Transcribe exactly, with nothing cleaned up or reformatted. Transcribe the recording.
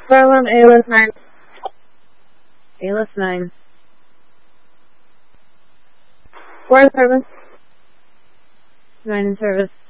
Farlam, A L S nine. A L S nine. Where is service? Nine in service.